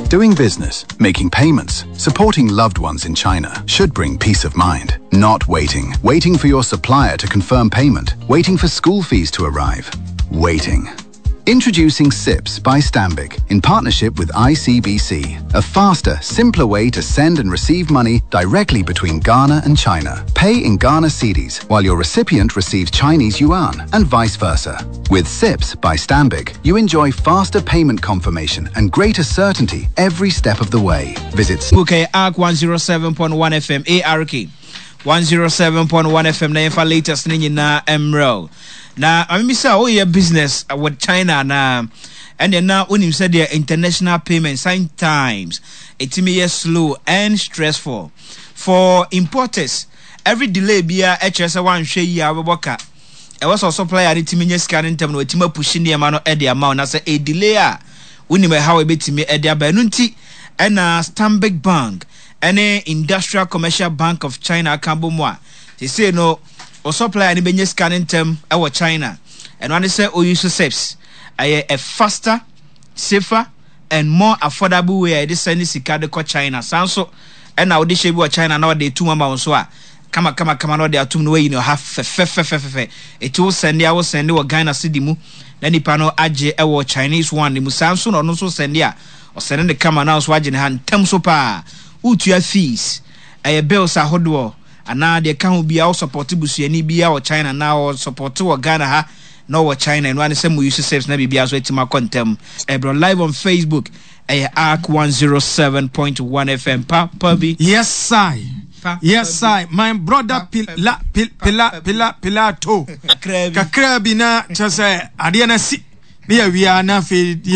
Doing business, making payments, supporting loved ones in China should bring peace of mind. Not waiting. Waiting for your supplier to confirm payment. Waiting for school fees to arrive. Waiting. Introducing SIPS by Stanbic in partnership with ICBC, a faster, simpler way to send and receive money directly between Ghana and China. Pay in Ghana cedis while your recipient receives Chinese yuan and vice versa. With SIPS by Stanbic, you enjoy faster payment confirmation and greater certainty every step of the way. Visit ARK 107.1 FM, ARK 107.1 FM, na yefa latest na Emerald. Na amisa o your business with China na and then now unim said their international payments sometimes it may be slow and stressful for importers. Every delay be a HS one share ya boka. E was also supplier the timenya scanning term no tima pushing the amount at the amount na say a delay a unim how e betimi e dia ba nunti and Stanbic Bank and Industrial Commercial Bank of China Kambomwa. They say no or supply any benye scanning term our China and when they say o use SIPS a faster, safer and more affordable way this send sika de ko China sanso and now this shape China now they 2 mama so kama no they atum no way you know have fe it will send ya will send you Ghana cedi mu na nipa no age e wo Chinese one ni mu sanso no so send ya or send the kama now so age ne hand tem so pa utua fees bills ahodo ana de ka ho bia o support busuani bia o China na o support o Ghana ha no o China and one say mo use SIPS na bia so etima contem ebro live on Facebook ARK 107.1 FM Papa B. Yes I my brother Pilato kakra bi na chese ade na si me ya wi na fe